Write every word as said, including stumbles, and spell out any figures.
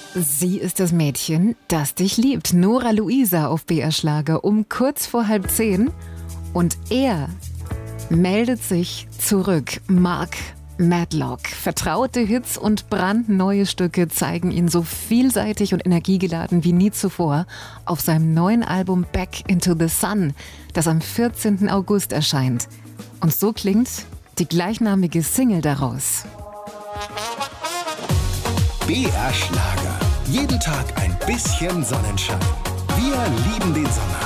Sie ist das Mädchen, das dich liebt. Nora Luisa auf B R Schlager um kurz vor halb zehn. Und er meldet sich zurück. Mark Medlock. Vertraute Hits und brandneue Stücke zeigen ihn so vielseitig und energiegeladen wie nie zuvor auf seinem neuen Album Back into the Sun, das am vierzehnten August erscheint. Und so klingt die gleichnamige Single daraus. B R Schlager. Jeden Tag ein bisschen Sonnenschein. Wir lieben den Sommer.